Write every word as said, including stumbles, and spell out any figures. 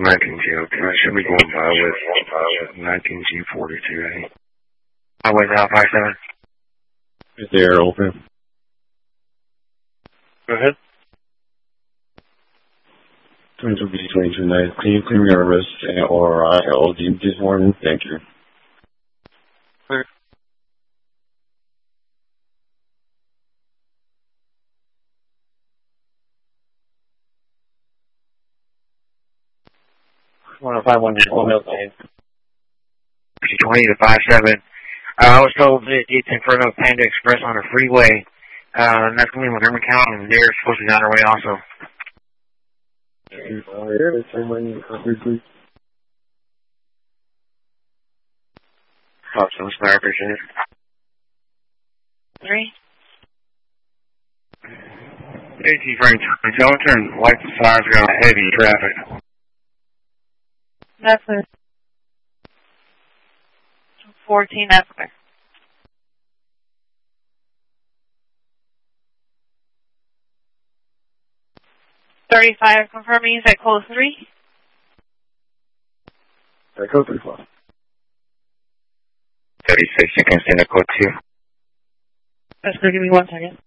nineteen G O two. I should be going by with nineteen G forty-two. Highway's out five seven. Is the air open? Go ahead. twenty-two B twenty-two nine. Can you clear your wrist and or I L D this morning? Thank you. Clear. one oh five one twenty to five seven. Uh, I was told that it's in front of Panda Express on a freeway. Uh, and that's going to be Montgomery County, and they're supposed to be on their way also. Uh, yeah, it's same way, please. Oh, so I appreciate it. Three. Hey, Chief Range. Y'all turn lights and sirens go heavy traffic. That's it. fourteen, that's clear. thirty-five, confirming you said close three? I code three four. thirty-six, you can send a code two. That's good, give me one second.